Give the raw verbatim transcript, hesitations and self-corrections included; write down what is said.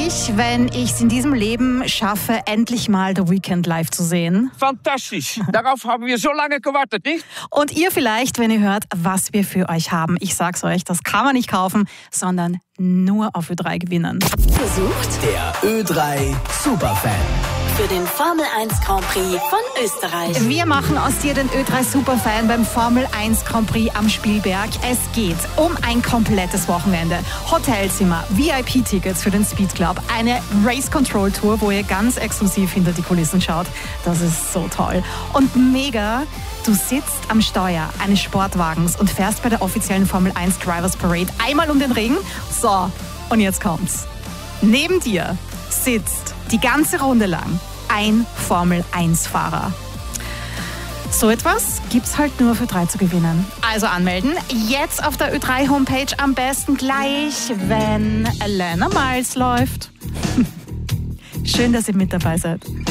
Ich, wenn ich es in diesem Leben schaffe, endlich mal The Weeknd live zu sehen. Fantastisch. Darauf haben wir so lange gewartet, nicht? Und ihr vielleicht, wenn ihr hört, was wir für euch haben. Ich sag's euch, das kann man nicht kaufen, sondern nur auf Ö drei gewinnen. Besucht Der Ö drei Superfan. für den Formel eins Grand Prix von Österreich. Wir machen aus dir den Ö drei Superfan beim Formel eins Grand Prix am Spielberg. Es geht um ein komplettes Wochenende. Hotelzimmer, V I P-Tickets für den Speed Club, eine Race Control Tour, wo ihr ganz exklusiv hinter die Kulissen schaut. Das ist so toll. Und mega, du sitzt am Steuer eines Sportwagens und fährst bei der offiziellen Formel eins Drivers Parade einmal um den Ring. So, und jetzt kommt's. Neben dir sitzt die ganze Runde lang ein Formel eins Fahrer. So etwas gibt's halt nur für drei zu gewinnen. Also anmelden, jetzt auf der Ö drei Homepage, am besten gleich, wenn Elena Miles läuft. Schön, dass ihr mit dabei seid.